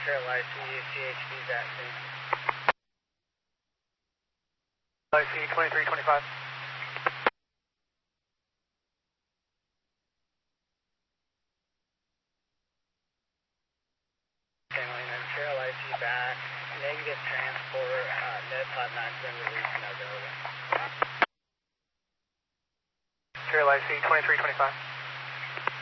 Trail IC, CHD that soon. IC 2325. Trail IC back, negative transport, net pod 9's been released, no go. Trail IC 2325.